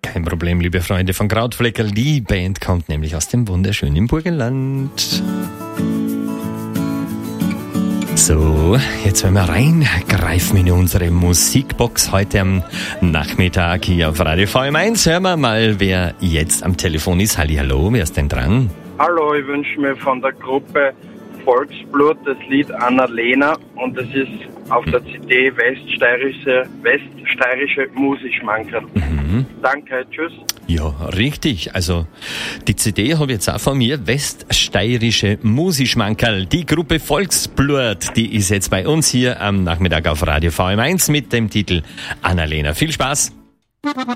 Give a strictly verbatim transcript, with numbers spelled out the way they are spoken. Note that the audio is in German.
Kein Problem, liebe Freunde von Krautfleckerl. Die Band kommt nämlich aus dem wunderschönen Burgenland. So, jetzt wollen wir reingreifen in unsere Musikbox heute am Nachmittag hier auf Radio V M eins. Hören wir mal, wer jetzt am Telefon ist. Hallihallo, wer ist denn dran? Hallo, ich wünsche mir von der Gruppe Volksblut das Lied Annalena und es ist auf der C D Weststeirische, Weststeirische Musikschmankerl. Mhm. Danke, tschüss. Ja, richtig. Also die C D habe ich jetzt auch von mir. Weststeirische Musikschmankerl. Die Gruppe Volksblut, die ist jetzt bei uns hier am Nachmittag auf Radio V M eins mit dem Titel Annalena. Viel Spaß!